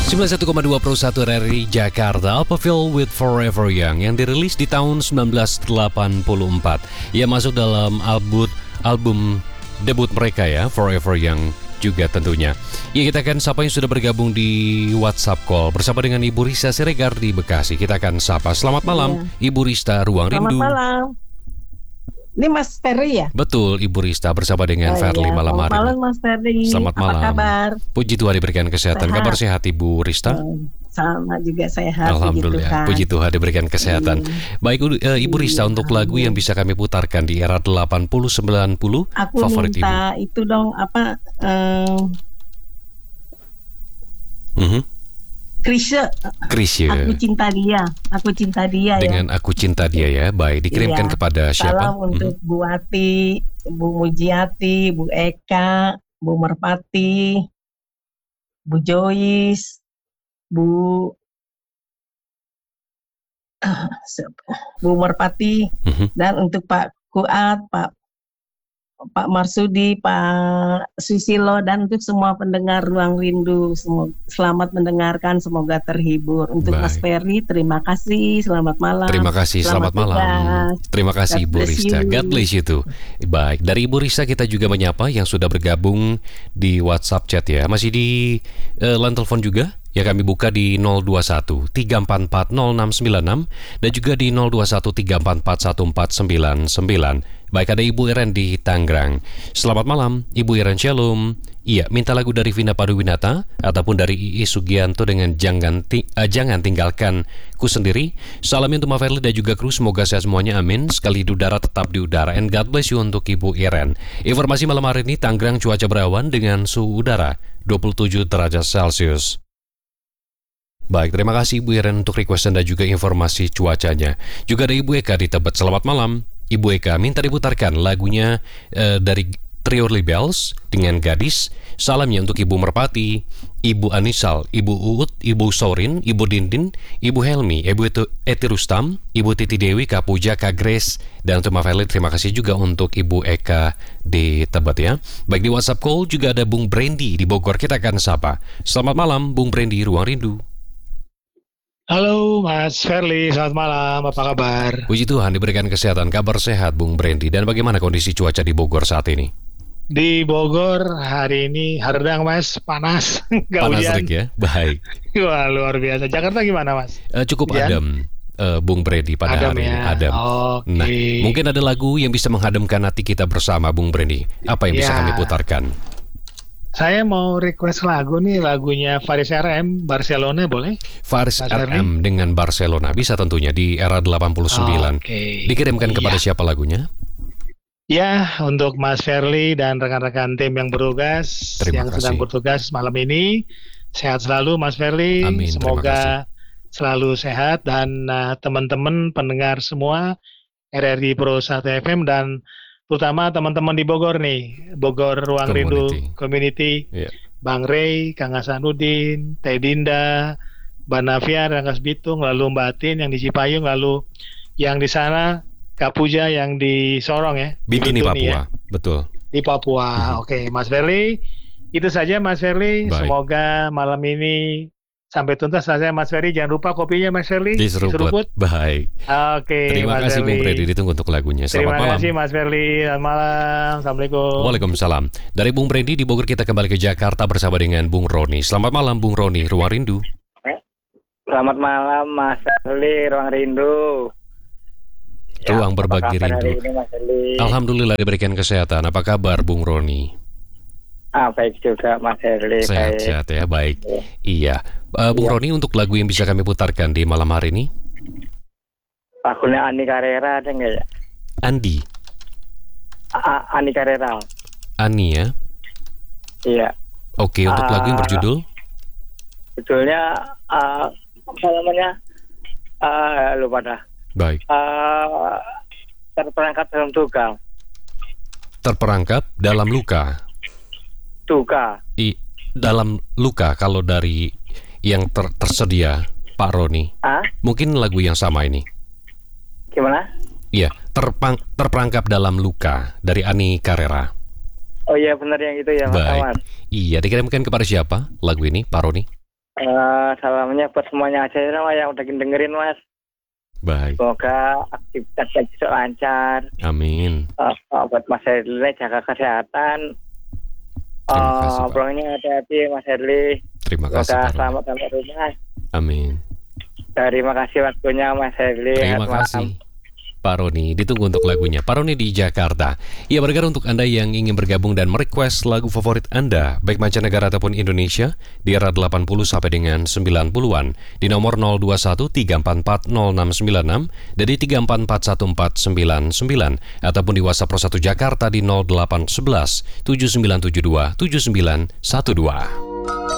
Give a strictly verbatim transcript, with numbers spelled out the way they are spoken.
sembilan puluh satu koma dua Pro satu R R I Jakarta, Alphaville with Forever Young yang dirilis di tahun sembilan belas delapan puluh empat. Ia masuk dalam album album debut mereka ya, Forever Young juga tentunya. Ya, kita akan sapa yang sudah bergabung di WhatsApp call bersama dengan Ibu Rista Siregar di Bekasi. Kita akan sapa. Selamat malam, ya. Ibu Rista, Ruang Selamat Rindu. Selamat malam. Ini Mas Ferry ya? Betul, Ibu Rista bersama dengan oh, Ferly iya. malam hari. Selamat malam Mas Ferry. Selamat Apa malam. kabar? Puji Tuhan diberikan kesehatan. Sehat. Kabar sehat Ibu Rista? Hmm, sama juga sehat. Alhamdulillah. Puji Tuhan diberikan kesehatan. Hmm. Baik uh, Ibu Rista, hmm. untuk lagu yang bisa kami putarkan di era delapan puluh sembilan puluh, aku favorit minta Ibu. Itu dong apa? Um, Mm-hmm. Krisye. Krisye. Aku cinta dia. Aku cinta dia. Dengan ya. Aku cinta dia ya. Baik, dikirimkan iya. kepada siapa? Salam untuk mm-hmm. Bu Ati, Bu Mujiati, Bu Eka, Bu Merpati, Bu Joyce, Bu uh, Bu Merpati, mm-hmm. dan untuk Pak Kuat, Pak Pak Marsudi, Pak Susilo, dan untuk semua pendengar Ruang Rindu, semua selamat mendengarkan, semoga terhibur. Untuk Baik. Mas Ferry, terima kasih, selamat malam. Terima kasih, selamat, selamat malam. Tugas. Terima kasih God Ibu Rista. You. God bless you too. Baik, dari Ibu Rista kita juga menyapa yang sudah bergabung di WhatsApp chat ya. Masih di uh, line telepon juga? Ya, kami buka di nol dua satu tiga empat empat nol enam sembilan enam dan juga di nol dua satu tiga empat empat satu empat sembilan sembilan. Baik, ada Ibu Iren di Tangerang. Selamat malam, Ibu Iren, shalom. Iya, minta lagu dari Vina Paduwinata ataupun dari I I Sugianto dengan Jangan ti- uh, Jangan Tinggalkan Ku Sendiri. Salam untuk Maverly dan juga kru, semoga sehat semuanya, amin. Sekali di udara tetap di udara, and God bless you untuk Ibu Iren. Informasi malam hari ini, Tangerang cuaca berawan dengan suhu udara dua puluh tujuh derajat Celcius. Baik, terima kasih Ibu Iren untuk request dan juga informasi cuacanya. Juga ada Ibu Eka di Tebet. Selamat malam, Ibu Eka. Minta diputarkan lagunya uh, dari Trio Libels dengan Gadis. Salamnya untuk Ibu Merpati, Ibu Anisal, Ibu Uut, Ibu Sorin, Ibu Dindin, Ibu Helmi, Ibu Eti Rustam, Ibu Titi Dewi, Kak Puja, Kak Grace, dan untuk Mbak Felix, terima kasih juga untuk Ibu Eka di Tebet ya. Baik, di WhatsApp call juga ada Bung Brandy di Bogor. Kita akan sapa. Selamat malam Bung Brandy, Ruang Rindu. Halo Mas Ferly, selamat malam, apa kabar? Puji Tuhan diberikan kesehatan, kabar sehat Bung Brandy. Dan bagaimana kondisi cuaca di Bogor saat ini? Di Bogor hari ini hardang Mas, panas. Panas terik ya, baik. Wah, luar biasa. Jakarta gimana Mas? Uh, cukup Hujan? adem uh, Bung Brandy pada adem hari ya? ini, adem. Okay. Nah, mungkin ada lagu yang bisa menghadamkan hati kita bersama Bung Brandy. Apa yang ya. bisa kami putarkan? Saya mau request lagu nih, lagunya Faris R M, Barcelona, boleh? Faris R M dengan Barcelona, bisa tentunya di era delapan puluh sembilan. Okay. Dikirimkan kepada ya. siapa lagunya? Ya, untuk Mas Ferly dan rekan-rekan tim yang bertugas, Terima yang kasih. sedang bertugas malam ini. Sehat selalu Mas Ferly, Amin. Semoga selalu sehat, dan uh, teman-teman pendengar semua R R I Pro satu F M, dan terutama teman-teman di Bogor nih, Bogor Ruang Community. Rindu Community, yeah. Bang Ray, Kang Hasanuddin, Teh Dinda, Mbak Navia, Ranggas Bitung, lalu Mbak Atin yang di Cipayung, lalu yang di sana Kak Puja yang di Sorong ya. Bintuni, Papua, ya. Betul. Di Papua, mm-hmm. Oke Mas Ferly, itu saja Mas Ferly. Baik. Semoga malam ini sampai tuntas saja Mas Ferry. Jangan lupa kopinya Mas Ferly diseruput. Baik. Oke. Terima Mas kasih Bung Freddy, ditunggu untuk lagunya. Selamat Terima malam. Terima kasih Mas Ferly. Selamat malam. Assalamualaikum. Waalaikumsalam. Dari Bung Freddy di Bogor kita kembali ke Jakarta bersama dengan Bung Roni. Selamat malam Bung Roni, Ruang Rindu. Selamat malam Mas Ferly, Ruang Rindu. Ruang ya, berbagi rindu. Ini, Alhamdulillah diberikan kesehatan. Apa kabar Bung Roni? Ah, baik juga Mas Herli. Sehat-sehat ya, baik. Ya. Iya, uh, Bung ya. Roni, untuk lagu yang bisa kami putarkan di malam hari ini? Lagunya Ani Carrera ada nggak ya? Andi. A- Ani Carrera. Ani ya? Iya. Oke, untuk uh, lagu yang berjudul? Judulnya uh, apa namanya? Uh, lupa dah. Baik. Uh, terperangkap dalam duka. Terperangkap dalam luka. Duka. I, dalam luka kalau dari yang ter, tersedia Pak Roni. Ah? Mungkin lagu yang sama ini. Gimana? Iya, terpang, terperangkap dalam luka dari Ani Carrera. Oh iya benar yang itu ya Mas. Baik. Iya, dikirimkan kepada siapa lagu ini Pak Roni? Uh, salamnya buat semuanya aja ya, Mas, yang udah dengerin, Mas. Baik. Semoga aktivitasnya bisa lancar. Amin. Uh, uh, buat Mas Herli jaga kesehatan. Terima kasih, Pak. Pulangnya hati-hati, Mas Herli. Terima kasih, Semoga Pak. selamat sampai rumah. Amin. Terima kasih waktunya, Mas Herli. Terima kasih, Pak Roni. Ditunggu untuk lagunya. Pak Roni di Jakarta. Ya, bergerak untuk Anda yang ingin bergabung dan merequest lagu favorit Anda, baik mancanegara ataupun Indonesia, di era delapan puluh sampai dengan sembilan puluhan, di nomor nol dua satu tiga empat empat nol enam sembilan enam dan di tiga empat empat satu empat sembilan sembilan, ataupun di WhatsApp Pro satu Jakarta di nol delapan satu satu tujuh sembilan tujuh dua tujuh sembilan satu dua.